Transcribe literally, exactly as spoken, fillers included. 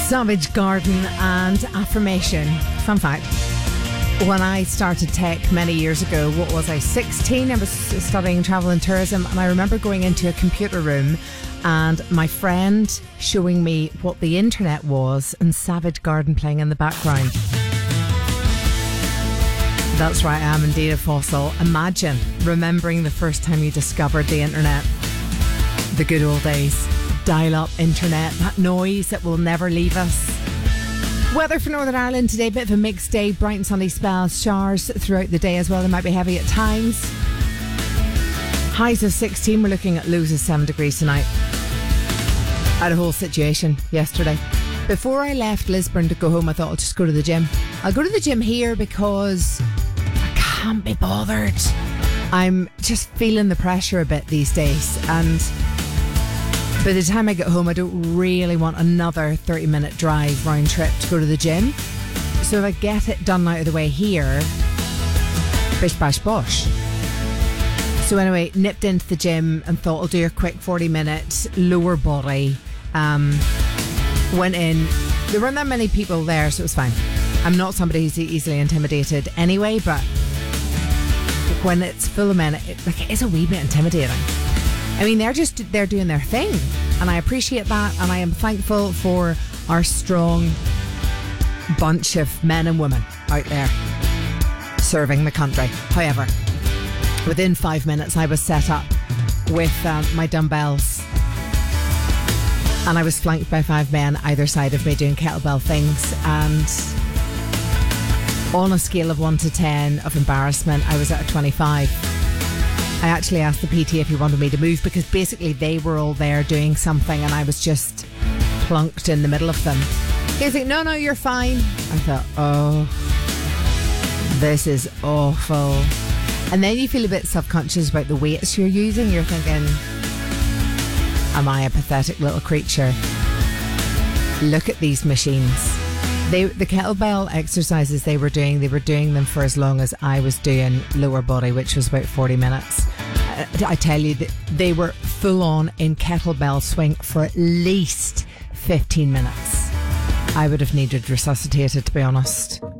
Savage Garden and Affirmation. Fun fact, when I started tech many years ago, what was I, sixteen? I was studying travel and tourism, and I remember going into a computer room and my friend showing me what the internet was and Savage Garden playing in the background. That's right, I am indeed a fossil. Imagine remembering the first time you discovered the internet. The good old days. Dial-up internet, that noise that will never leave us. Weather for Northern Ireland today, bit of a mixed day, bright and sunny spells, showers throughout the day as well. They might be heavy at times. Highs of sixteen, we're looking at lows of seven degrees tonight. I had a whole situation yesterday. Before I left Lisburn to go home, I thought I'll just go to the gym. I'll go to the gym here because I can't be bothered. I'm just feeling the pressure a bit these days, and by the time I get home, I don't really want another thirty minute drive round trip to go to the gym. So if I get it done out of the way here, bish bash bosh. So anyway, nipped into the gym and thought I'll do a quick forty minute lower body. Um, went in. There weren't that many people there, so it was fine. I'm not somebody who's easily intimidated anyway, but when it's full of men, it, like, it is a wee bit intimidating. I mean, they're just, they're doing their thing, and I appreciate that, and I am thankful for our strong bunch of men and women out there serving the country. However, within five minutes I was set up with um, my dumbbells, and I was flanked by five men either side of me doing kettlebell things, and on a scale of one to ten of embarrassment, I was at a twenty-five. I actually asked the P T if he wanted me to move, because basically they were all there doing something and I was just plunked in the middle of them. He was like, no, no, you're fine. I thought, oh, this is awful. And then you feel a bit self-conscious about the weights you're using. You're thinking, am I a pathetic little creature? Look at these machines. They, the kettlebell exercises they were doing, they were doing them for as long as I was doing lower body, which was about forty minutes. I, I tell you, they were full on in kettlebell swing for at least fifteen minutes. I would have needed resuscitated, to be honest.